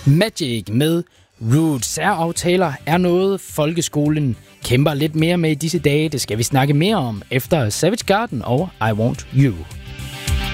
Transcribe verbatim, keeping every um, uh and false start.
Magic med Root. Særaftaler er noget, folkeskolen kæmper lidt mere med i disse dage. Det skal vi snakke mere om efter Savage Garden og I Want You.